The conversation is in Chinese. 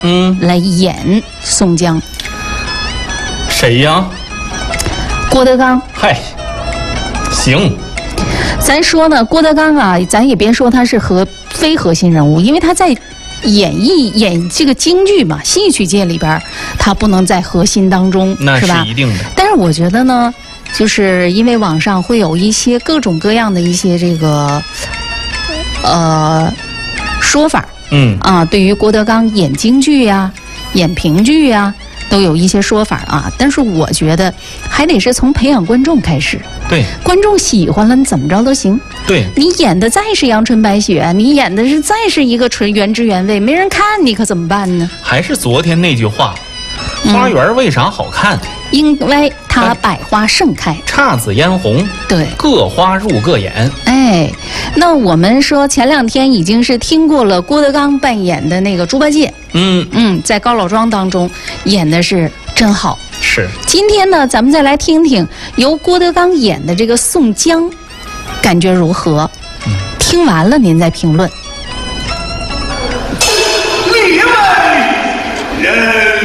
来演宋江。 谁呀？ 郭德纲。 嗨，行。 咱说呢，郭德纲啊，咱也别说他是非核心人物，因为他在演这个京剧嘛，戏曲界里边，他不能在核心当中， 那是吧？ 一定的。 但是我觉得呢，就是因为网上会有一些各种各样的一些这个说法，对于郭德纲演京剧呀、演评剧呀，都有一些说法啊。但是我觉得还得是从培养观众开始。 对， 观众喜欢了，你怎么着都行。 对， 你演的再是阳春白雪，你演的是再是一个纯原汁原味，没人看你可怎么办呢？ 还是昨天那句话，花园为啥好看？ 因为它百花盛开， 姹紫嫣红， 对， 各花入各眼。 哎，那我们说前2天已经是听过了郭德纲扮演的那个猪八戒，在高老庄当中演的是真好。 是。 今天呢，咱们再来听听由郭德纲演的这个宋江，感觉如何？听完了您再评论。 你们人